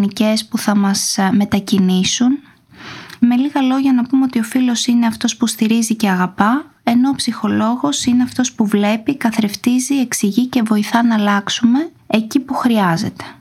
δυναμικές που θα μας μετακινήσουν. Με λίγα λόγια να πούμε ότι ο φίλος είναι αυτός που στηρίζει και αγαπά, ενώ ο ψυχολόγος είναι αυτός που βλέπει, καθρεφτίζει, εξηγεί και βοηθά να αλλάξουμε εκεί που χρειάζεται.